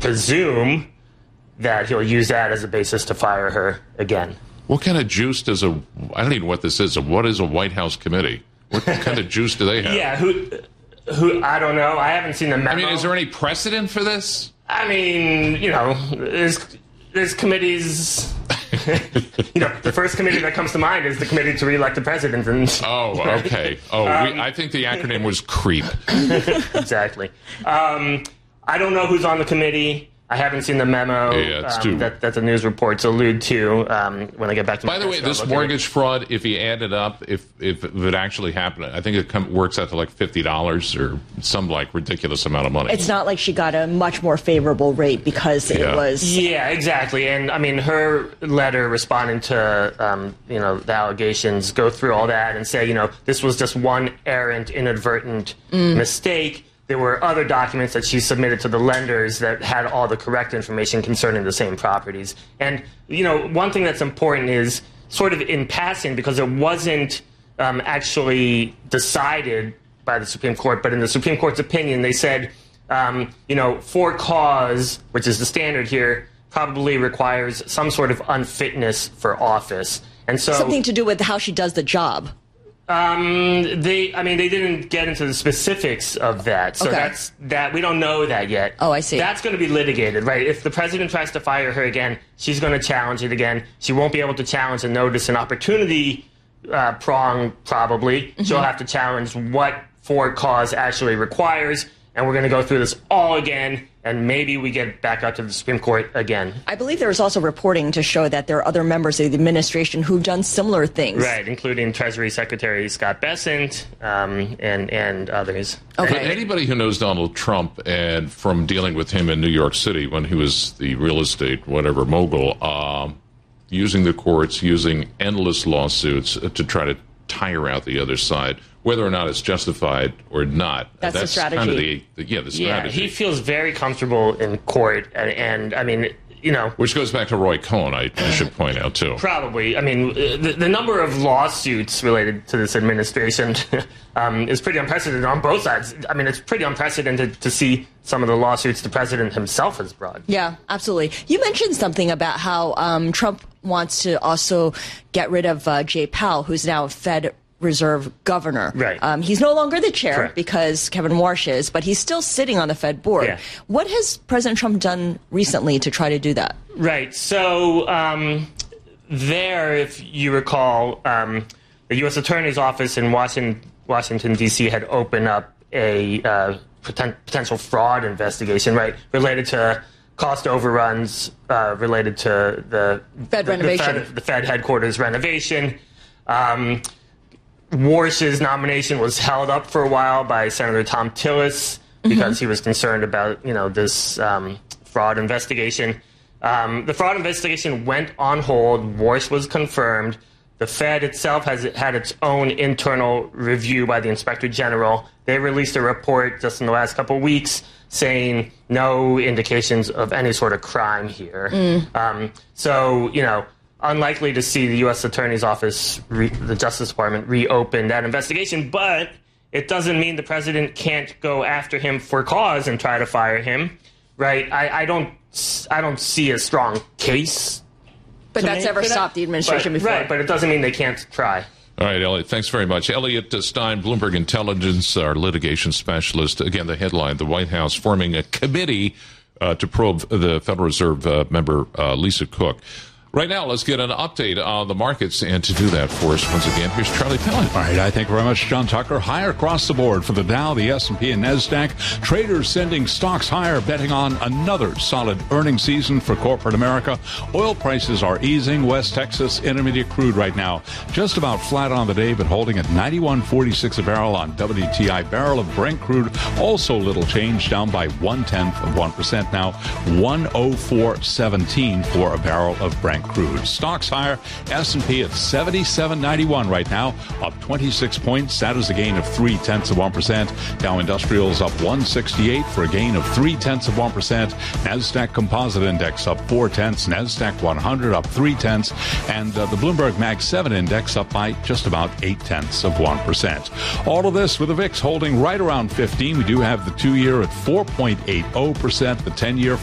presume that he'll use that as a basis to fire her again. What kind of juice I don't even know what this is. What is a White House committee? What kind of juice do they have? Yeah, who I don't know. I haven't seen the memo. I mean, is there any precedent for this? I mean, there's committees. The first committee that comes to mind is the committee to re-elect the president. Okay. I think the acronym was CREEP. Exactly. I don't know who's on the committee. I haven't seen the memo that the news reports allude to when I get back to my By the way, this mortgage fraud, if he added up, if it actually happened, I think it works out to like $50 or some like ridiculous amount of money. It's not like she got a much more favorable rate because it was... Yeah, exactly. And, I mean, her letter responding to, the allegations go through all that and say, this was just one errant, inadvertent mistake. There were other documents that she submitted to the lenders that had all the correct information concerning the same properties. And, one thing that's important is sort of in passing, because it wasn't actually decided by the Supreme Court, but in the Supreme Court's opinion, they said, for cause, which is the standard here, probably requires some sort of unfitness for office. And so something to do with how she does the job. They didn't get into the specifics of that. So we don't know that yet. Oh, I see. That's going to be litigated, right? If the president tries to fire her again, she's going to challenge it again. She won't be able to challenge the notice and opportunity prong, probably. Mm-hmm. She'll have to challenge what for cause actually requires. And we're going to go through this all again, and maybe we get back up to the Supreme Court again. I believe there is also reporting to show that there are other members of the administration who've done similar things. Right, including Treasury Secretary Scott Bessent and others. Okay. But anybody who knows Donald Trump and from dealing with him in New York City when he was the real estate whatever mogul, using the courts, using endless lawsuits to try to tire out the other side, whether or not it's justified or not. That's the strategy. Kind of the strategy. Yeah, he feels very comfortable in court, and I mean, which goes back to Roy Cohn, I should point out, too. Probably. I mean, the number of lawsuits related to this administration is pretty unprecedented on both sides. I mean, it's pretty unprecedented to see some of the lawsuits the president himself has brought. Yeah, absolutely. You mentioned something about how Trump wants to also get rid of Jay Powell, who's now a Fed Reserve governor. Right. He's no longer the chair Correct. Because Kevin Warsh is, but he's still sitting on the Fed board. Yeah. What has President Trump done recently to try to do that? Right. So if you recall, the U.S. Attorney's Office in Washington, D.C. had opened up a potential fraud investigation, right, related to cost overruns related to the Fed renovation. The Fed headquarters renovation. Warsh's nomination was held up for a while by Senator Thom Tillis because he was concerned about, this fraud investigation. The fraud investigation went on hold. Warsh was confirmed. The Fed itself has had its own internal review by the Inspector General. They released a report just in the last couple of weeks saying no indications of any sort of crime here. Unlikely to see the U.S. Attorney's Office, the Justice Department, reopen that investigation, but it doesn't mean the president can't go after him for cause and try to fire him, right? I don't see a strong case. But that's ever stopped the administration before. Right, but it doesn't mean they can't try. All right, Elliot, thanks very much. Elliot Stein, Bloomberg Intelligence, our litigation specialist. Again, the headline, the White House forming a committee to probe the Federal Reserve member Lisa Cook. Right now, let's get an update on the markets, and to do that for us, once again, here's Charlie Pellet. All right, thank you very much, John Tucker. Higher across the board for the Dow, the S&P, and NASDAQ. Traders sending stocks higher, betting on another solid earnings season for corporate America. Oil prices are easing. West Texas Intermediate crude right now just about flat on the day, but holding at $91.46 a barrel on WTI. Barrel of Brent crude also little change, down by 0.1% now, 104.17 for a barrel of Brent crude. Stocks higher. S&P at 77.91 right now, up 26 points. That is a gain of 0.3%. Dow Industrials up 168 for a gain of 0.3%. Nasdaq Composite Index up 0.4. Nasdaq 100 up 0.3, and the Bloomberg Mag 7 Index up by just about 0.8%. All of this with the VIX holding right around 15. We do have the 2-year at 4.80%, the 10-year